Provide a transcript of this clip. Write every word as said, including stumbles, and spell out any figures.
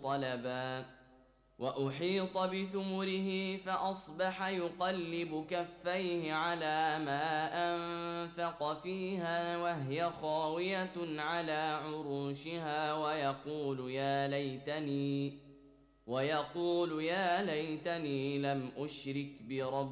طلبا وأحيط بثمره فأصبح يقلب كفيه على ما أنفق فيها وهي خاوية على عروشها ويقول يا ليتني ويقول يا ليتني لم أشرك بربي